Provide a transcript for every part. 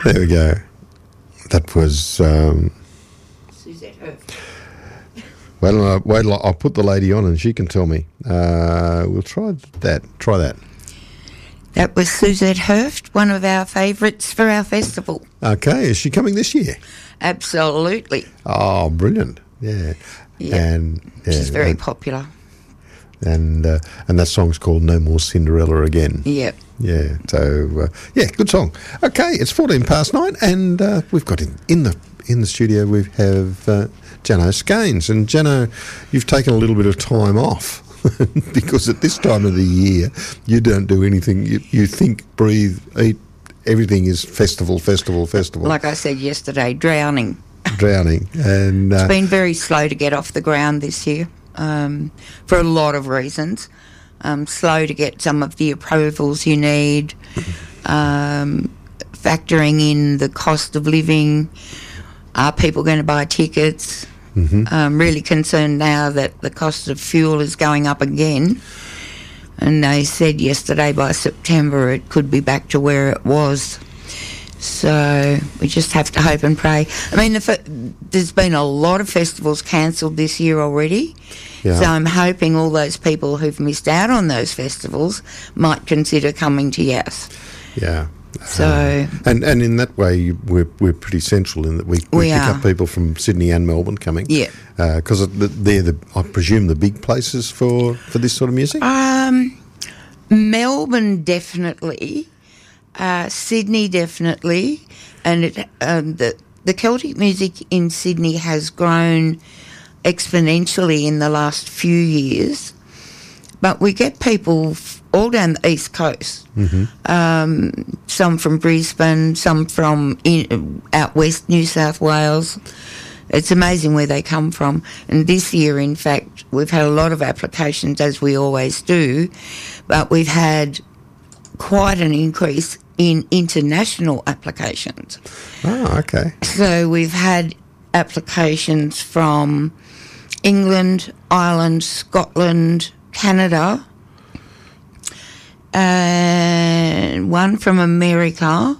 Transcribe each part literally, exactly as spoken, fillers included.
There we go. That was... Um, Suzette Hurst. well, uh, wait till I- I'll put the lady on and she can tell me. Uh, we'll try that. Try that. That was Suzette Hurst, one of our favourites for our festival. Okay, is she coming this year? Absolutely. Oh, brilliant. Yeah. Yeah. And, yeah, She's very and, popular. And, uh, and that song's called No More Cinderella Again. Yep. Yeah, so, uh, yeah, good song. Okay, it's fourteen past nine and uh, we've got in, in the in the studio we have uh, Jano Scanes. And Jano, you've taken a little bit of time off because at this time of the year you don't do anything. You, you think, breathe, eat, everything is festival, festival, festival. Like I said yesterday, drowning. Drowning. And uh, It's been very slow to get off the ground this year um, for a lot of reasons. Um, slow to get some of the approvals you need, um, factoring in the cost of living. Are people going to buy tickets? mm-hmm. I'm really concerned now that the cost of fuel is going up again. And they said yesterday by September it could be back to where it was. So we just have to hope and pray. I mean, the fe- there's been a lot of festivals cancelled this year already. Yeah. So I'm hoping all those people who've missed out on those festivals might consider coming to Yass. Yeah. So Um, and and in that way, you- we're we're pretty central in that we, we, We pick are. up people from Sydney and Melbourne coming. Yeah. Because they're the I presume the big places for, for this sort of music. Um, Melbourne definitely, uh, Sydney definitely, and it, um, the the Celtic music in Sydney has grown exponentially in the last few years. But we get people f- all down the east coast. Mm-hmm. Um, some from Brisbane, some from in, out west New South Wales. It's amazing where they come from. And this year, in fact, we've had a lot of applications, as we always do, but we've had quite an increase in international applications. Oh, okay. So we've had applications from England, Ireland, Scotland, Canada, and one from America.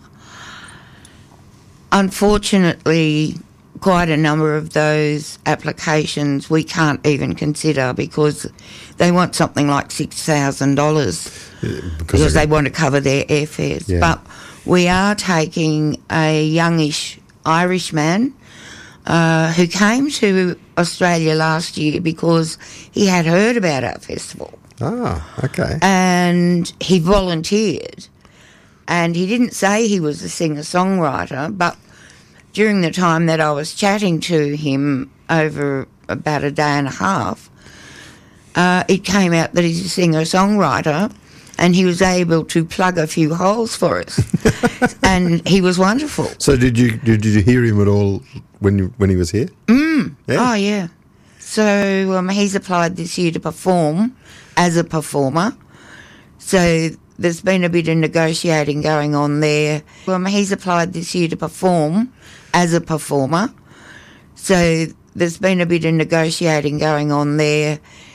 Unfortunately, quite a number of those applications we can't even consider because they want something like six thousand dollars Because, because they want to cover their airfares. Yeah. But we are taking a youngish Irishman uh, who came to Australia last year because he had heard about our festival Ah, okay. and he volunteered. And he didn't say he was a singer-songwriter, but during the time that I was chatting to him over about a day and a half, uh, it came out that he's a singer-songwriter and he was able to plug a few holes for us. And he was wonderful. So did you did you hear him at all when you, when he was here? Mm. Yeah. Oh, yeah. So um, he's applied this year to perform as a performer. So there's been a bit of negotiating going on there. Um, he's applied this year to perform as a performer. So there's been a bit of negotiating going on there.